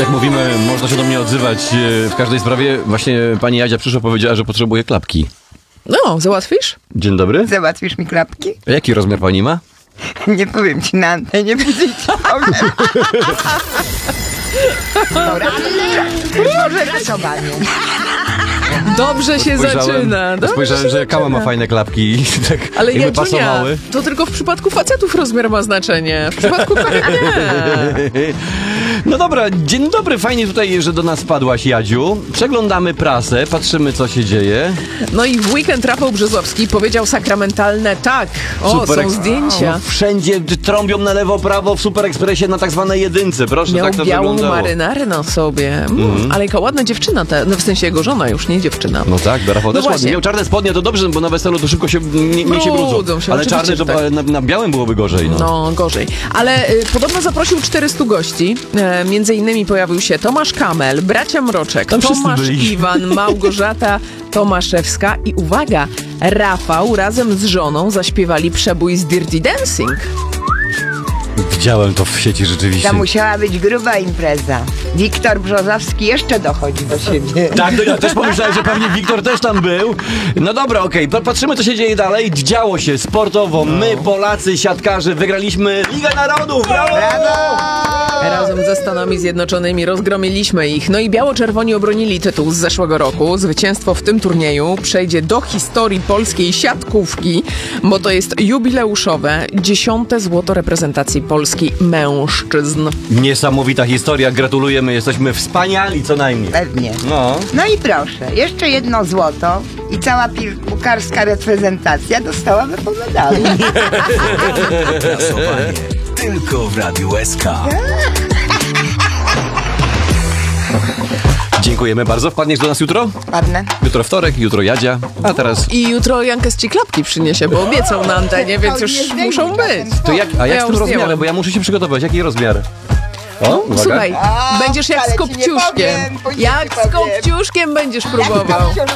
Jak mówimy, można się do mnie odzywać w każdej sprawie. Właśnie pani Jadzia przyszła, powiedziała, że potrzebuje klapki. No, załatwisz? Dzień dobry. Załatwisz mi klapki? A jaki rozmiar pani ma? Nie powiem ci na antenie, później ci powiem. Może rysowanie. Dobrze się zaczyna. Dobrze Spojrzałem, się że Kała ma zaczyna. fajne klapki. Tak, Ale jakby Jadziunia, pasowały. to tylko w przypadku facetów rozmiar ma znaczenie. W przypadku kobiet nie. No dobra, dzień dobry, fajnie tutaj, że do nas wpadłaś, Jadziu. Przeglądamy prasę, patrzymy, co się dzieje. No i w weekend Rafał Brzozowski powiedział sakramentalne tak. O, są zdjęcia. No, wszędzie trąbią na lewo, prawo w Super Expressie na tak zwanej jedynce. Proszę, Miał tak to białą wyglądało. marynarę na sobie. Ale jaka ładna dziewczyna, no w sensie jego żona, już nie dziewczyna. No tak, Rafał No też ładnie. właśnie. Miał czarne spodnie, to dobrze, bo na weselu to szybko się nie się Brudzą brudzą. się, Ale oczywiście, czarne to że tak. na białym byłoby gorzej. No. No, gorzej. Ale podobno zaprosił 400 gości. Między innymi pojawił się Tomasz Kamel, bracia Mroczek, Tam wszyscy Tomasz byli. Iwan, Małgorzata Tomaszewska i uwaga, Rafał razem z żoną zaśpiewali przebój z Dirty Dancing. Widziałem to w sieci rzeczywiście. To musiała być gruba impreza. Wiktor Brzozowski jeszcze dochodzi do siebie. Tak, to ja też pomyślałem, że pewnie Wiktor też tam był. No dobra, okej, patrzymy, co się dzieje dalej. Działo się sportowo. My, Polacy, siatkarze, wygraliśmy Ligę Narodów. Brawo! Razem ze Stanami Zjednoczonymi rozgromiliśmy ich. No i biało-czerwoni obronili tytuł z zeszłego roku. Zwycięstwo w tym turnieju przejdzie do historii polskiej siatkówki, bo to jest jubileuszowe 10. złoto reprezentacji Polski mężczyzn. Niesamowita historia, gratulujemy, jesteśmy wspaniali co najmniej. Pewnie. No. No i proszę, jeszcze jedno złoto i cała piłkarska reprezentacja dostałaby po medalu. Głosowanie tylko w Radiu SK. Dziękujemy bardzo. Wpadniesz do nas jutro? Ładne. Jutro wtorek, jutro Jadzia, a teraz... I jutro Jankes ci klapki przyniesie, bo obiecał na antenie, więc już muszą być. To jak, a jak Ja z tym już rozmiarem? zdjąłem. Bo ja muszę się przygotować. Jaki rozmiar? O, uwaga. Słuchaj, będziesz jak z ale ci nie Kopciuszkiem. powiem, później Jak ci z powiem. Kopciuszkiem będziesz próbował.